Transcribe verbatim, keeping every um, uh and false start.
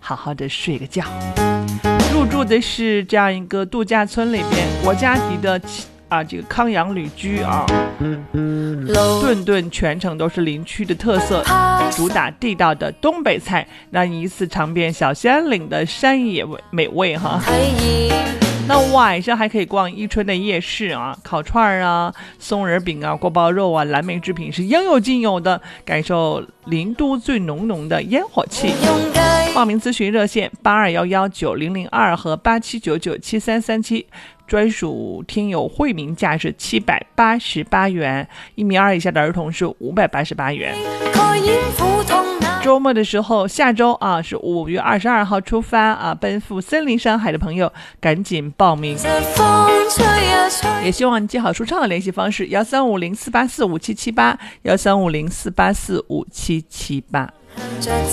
好好的睡个觉。入住的是这样一个度假村里边国家级的啊，这个康养旅居啊，顿顿全程都是林区的特色，主打地道的东北菜，让你一次尝遍小山岭的山野美味哈。那晚上还可以逛伊春的夜市啊，烤串啊、松仁饼啊、锅包肉啊、蓝莓制品是应有尽有的，感受林都最浓浓的烟火气。报名咨询热线八二一一九零零二和八七九九七三三七，专属听友惠民价是七百八十八元，一米二以下的儿童是五百八十八元。周末的时候，下周啊是五月二十二号出发啊，奔赴森林山海的朋友赶紧报名。也希望你记好舒畅的联系方式：幺三五零四八四五七七八，幺三五零四八四五七七八。